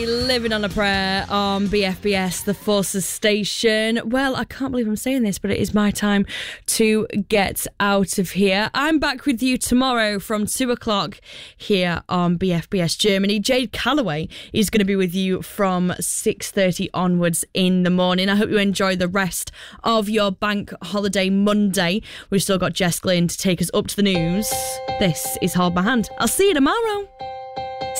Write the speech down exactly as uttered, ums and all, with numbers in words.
Living on a Prayer on B F B S, the Forces station. Well, I can't believe I'm saying this, but it is my time to get out of here. I'm back with you tomorrow from two o'clock here on B F B S Germany. Jade Calloway is going to be with you from six thirty onwards in the morning. I hope you enjoy the rest of your bank holiday Monday. We've still got Jess Glynn to take us up to the news. This is Hold My Hand. I'll see you tomorrow.